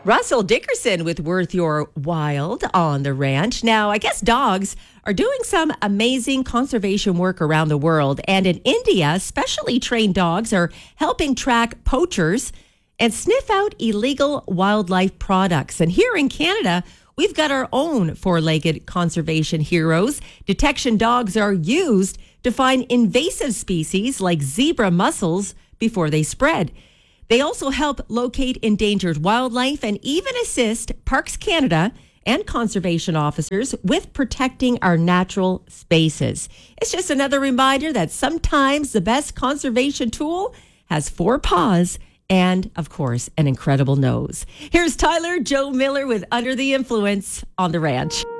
Russell Dickerson with Worth Your Wild on the ranch. Now, I guess dogs are doing some amazing conservation work around the world. And in India, specially trained dogs are helping track poachers and sniff out illegal wildlife products. And here in Canada, we've got our own four-legged conservation heroes. Detection dogs are used to find invasive species like zebra mussels before they spread. They also help locate endangered wildlife and even assist Parks Canada and conservation officers with protecting our natural spaces. It's just another reminder that sometimes the best conservation tool has four paws and, of course, an incredible nose. Here's Tyler Joe Miller with Under the Influence on the Ranch.